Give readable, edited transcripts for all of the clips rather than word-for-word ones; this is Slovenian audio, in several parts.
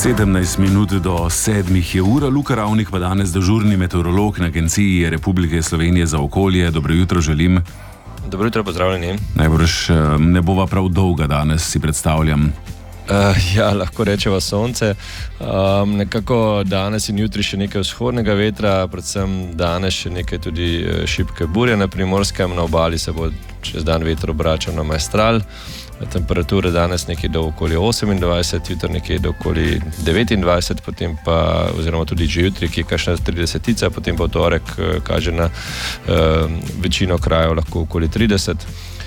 17 minut do 7 je ura. Luka Ravnik pa danes dežurni meteorolog na Agenciji Republike Slovenije za okolje. Dobro jutro želim. Dobro jutro, pozdravljeni. Najbrž ne bova prav dolga danes, si predstavljam. Ja, lahko rečeva sonce. Nekako danes in jutri še nekaj vzhodnega vetra, predvsem danes še nekaj tudi šibke burje na Primorskem, na obali se bo čez dan veter obračal na maestral. Temperature danes nekje do okoli 28, jutri nekje do okoli 29, potem pa, oziroma tudi že jutri, ki je kakšna 30-tica, potem pa v torek kaže na večino krajev lahko okoli 30.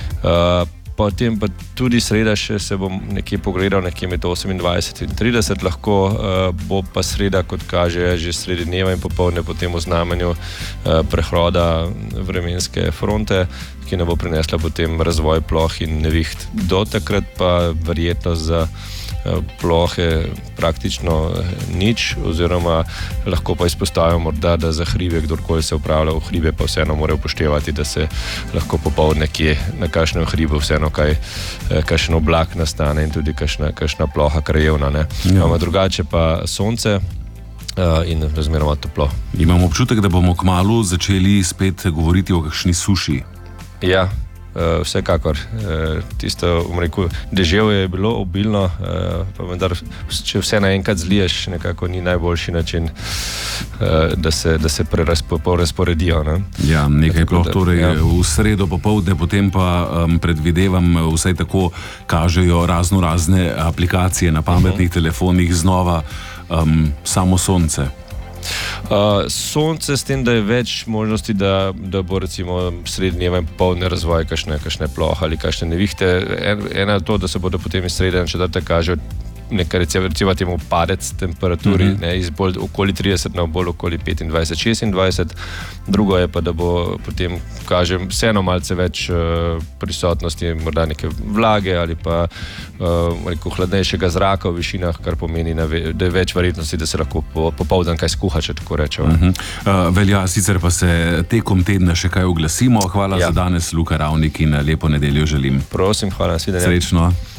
Potem pa tudi sreda še se bom nekje pogledal, nekje med 28 in 30 lahko, bo pa sreda, kot kaže, že sredi dneva in popoldne potem v znamenju prehoda vremenske fronte, ki ne bo prinesla potem razvoj ploh in neviht. Do takrat pa verjetno za plohe praktično nič, oziroma lahko pa izpostavimo morda, da za hribe, kdorkoli se upravlja v hribe, pa vseeno mora upoštevati, da se lahko popoldne kje na kakšnem hribu vseeno kakšen oblak nastane in tudi kakšna ploha krajevna. Ja. Drugače pa sonce in razmeroma toplo. Imam občutek, da bomo kmalu začeli spet govoriti o kakšni suši. Ja. Vsekakor, tisto, rekel, deževje je bilo obilno, pa vendar, če vse naenkrat zliješ, nekako ni najboljši način, da se prerazporedijo. Ne? Ja, nekaj ploh, torej ja. V sredo popoldne, potem pa predvidevam, vsaj tako kažejo razne aplikacije na pametnih telefonih, znova samo sonce. Sonce s tem, da je več možnosti, da bo recimo sredi dneva in popoldne razvoj kakšne plohe ali kakšne nevihte. Ena je to, da se bodo potem iz srede in četrtek kaže nekaj recimo temu padec temperaturi, iz bolj okoli 30 na bolj okoli 25-26. Drugo je pa, da bo potem, kažem, vseeno malce več prisotnosti, morda neke vlage ali pa hladnejšega zraka v višinah, kar pomeni, da je več verjetnosti, da se lahko popoldan kaj skuha, če tako rečemo. Velja, sicer pa se tekom tedna še kaj oglasimo. Hvala za danes, Luka Ravnik, in lepo nedeljo želim. Prosim, hvala, nasvidenje. Srečno.